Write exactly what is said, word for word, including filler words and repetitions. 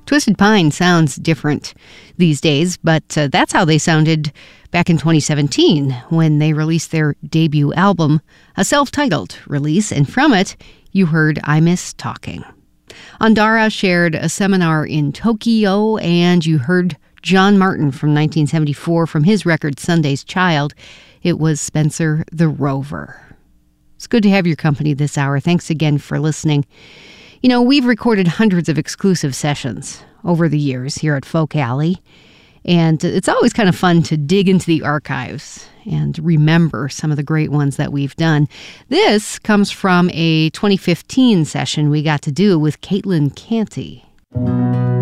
Twisted Pine sounds different these days, but uh, that's how they sounded back in twenty seventeen when they released their debut album, a self-titled release, and from it, you heard I Miss Talking. Andara shared a seminar in Tokyo, and you heard John Martin from nineteen seventy-four from his record Sunday's Child. It was Spencer the Rover. It's good to have your company this hour. Thanks again for listening. You know, we've recorded hundreds of exclusive sessions over the years here at Folk Alley, and it's always kind of fun to dig into the archives and remember some of the great ones that we've done. This comes from a twenty fifteen session we got to do with Caitlin Canty.